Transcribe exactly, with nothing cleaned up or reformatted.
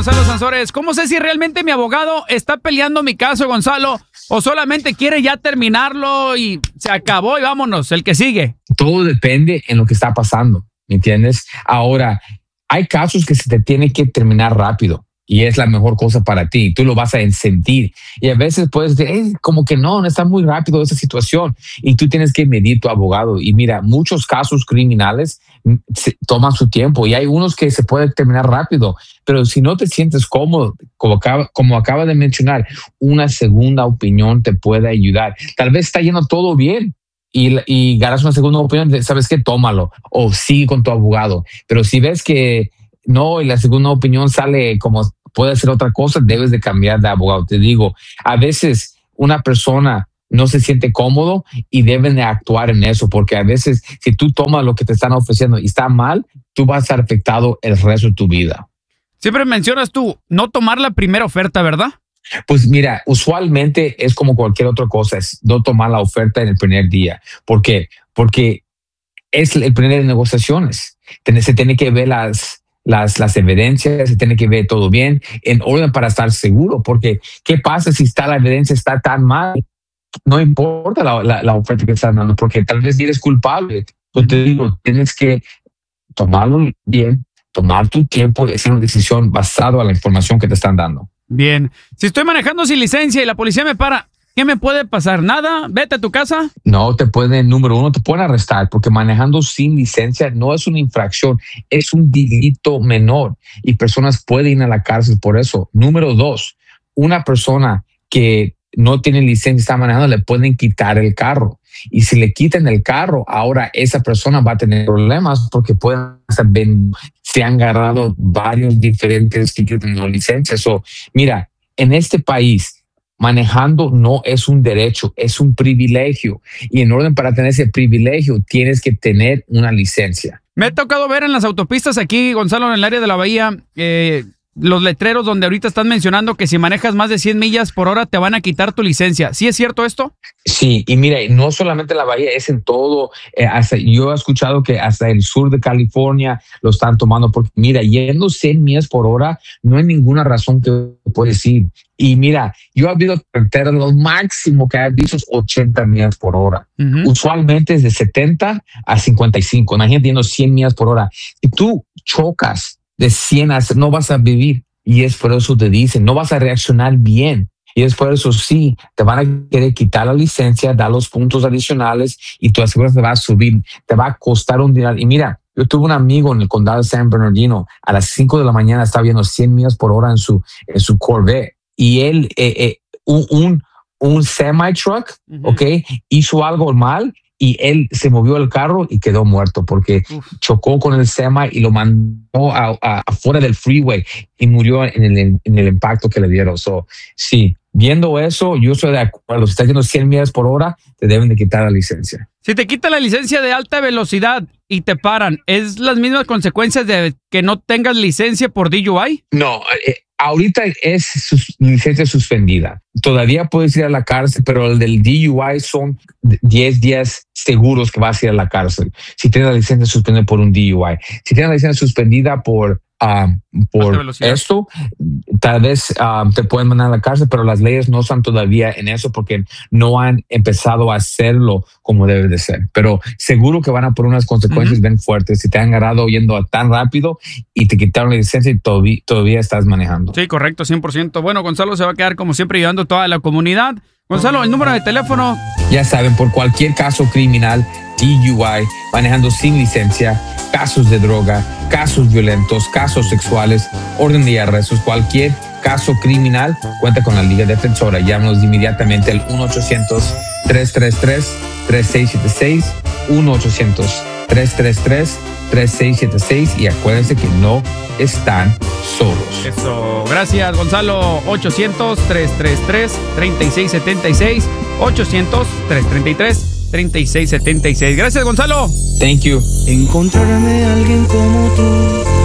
Gonzalo Sansores. ¿Cómo sé si realmente mi abogado está peleando mi caso, Gonzalo, o solamente quiere ya terminarlo y se acabó y vámonos, el que sigue? Todo depende en lo que está pasando, ¿me entiendes? Ahora, hay casos que se te tienen que terminar rápido y es la mejor cosa para ti. Tú lo vas a sentir y a veces puedes decir, eh, como que no, no está muy rápido esa situación y tú tienes que medir tu abogado. Y mira, muchos casos criminales se toman su tiempo y hay unos que se pueden terminar rápido, pero si no te sientes cómodo, como acaba, como acaba de mencionar, una segunda opinión te puede ayudar. Tal vez está yendo todo bien y, y ganas una segunda opinión, ¿sabes qué? Tómalo o sigue con tu abogado. Pero si ves que no y la segunda opinión sale como puede ser otra cosa, debes de cambiar de abogado. Te digo, a veces una persona no se siente cómodo y deben de actuar en eso, porque a veces si tú tomas lo que te están ofreciendo y está mal, tú vas a estar afectado el resto de tu vida. Siempre mencionas tú no tomar la primera oferta, ¿verdad? Pues mira, usualmente es como cualquier otra cosa, es no tomar la oferta en el primer día. ¿Por qué? Porque es el primer de negociaciones. Se tiene que ver las, las, las evidencias, se tiene que ver todo bien en orden para estar seguro, porque ¿qué pasa si está la evidencia está tan mal? No importa la, la, la oferta que están dando, porque tal vez eres culpable. Yo te digo, tienes que tomarlo bien, tomar tu tiempo y hacer una decisión basada en la información que te están dando. Bien. Si estoy manejando sin licencia y la policía me para, ¿qué me puede pasar? ¿Nada? ¿Vete a tu casa? No, te pueden, número uno, te pueden arrestar porque manejando sin licencia no es una infracción, es un delito menor y personas pueden ir a la cárcel por eso. Número dos, una persona que no tiene licencia, está manejando, le pueden quitar el carro. Y si le quitan el carro, ahora esa persona va a tener problemas porque pueden saber, se han agarrado varios diferentes que tienen licencias. So, mira, en este país, manejando no es un derecho, es un privilegio. Y en orden para tener ese privilegio, tienes que tener una licencia. Me ha tocado ver en las autopistas aquí, Gonzalo, en el área de la Bahía, eh, los letreros donde ahorita están mencionando que si manejas más de cien millas por hora te van a quitar tu licencia. ¿Sí es cierto esto? Sí, y mira, no solamente en la Bahía, es en todo. Eh, hasta, yo he escuchado que hasta el sur de California lo están tomando porque, mira, yendo cien millas por hora no hay ninguna razón que puedes ir. Y mira, yo he habido carreteras, lo máximo que he visto es ochenta millas por hora. Uh-huh. Usualmente es de setenta a cincuenta y cinco. Imagínate yendo cien millas por hora. Si tú chocas de cien a no vas a vivir y es por eso te dicen, no vas a reaccionar bien y es por eso sí, te van a querer quitar la licencia, dar los puntos adicionales y tu aseguranza te va a subir, te va a costar un dinero. Y mira, yo tuve un amigo en el condado de San Bernardino, a las cinco de la mañana estaba viendo cien millas por hora en su, en su Corvette y él, eh, eh, un, un, un semi-truck, uh-huh. ok, hizo algo mal y él se movió el carro y quedó muerto porque Uf. chocó con el semi y lo mandó a, a, afuera del freeway y murió en el, en el impacto que le dieron. So, sí, viendo eso, yo estoy de acuerdo. Si estás haciendo cien millas por hora, te deben de quitar la licencia. Si te quitan la licencia de alta velocidad y te paran, ¿es las mismas consecuencias de que no tengas licencia por D U I? No, eh, ahorita es su licencia suspendida. Todavía puedes ir a la cárcel, pero el del D U I son diez días seguros que vas a ir a la cárcel. Si tienes la licencia suspendida por un D U I. Si tienes la licencia suspendida por, um, por esto, tal vez um, te pueden mandar a la cárcel, pero las leyes no están todavía en eso porque no han empezado a hacerlo como debe de ser. Pero seguro que van a poner unas consecuencias uh-huh. bien fuertes si te han agarrado yendo tan rápido y te quitaron la licencia y todavía, todavía estás manejando. Sí, correcto, cien por ciento. Bueno, Gonzalo se va a quedar como siempre ayudando a toda la comunidad. Gonzalo, el número de teléfono. Ya saben, por cualquier caso criminal, D U I, manejando sin licencia, casos de droga, casos violentos, casos sexuales, orden de arrestos, cualquier caso criminal, cuenta con la Liga Defensora. Llámanos inmediatamente al uno ochocientos, tres tres tres, tres seis siete seis, uno ochocientos, tres tres tres, tres seis siete seis y acuérdense que no están solos. Eso, gracias Gonzalo. Ochocientos, tres tres tres, tres seis siete seis, ochocientos, tres tres tres, tres seis siete seis. Gracias Gonzalo. Thank you. Encontrarme a alguien como tú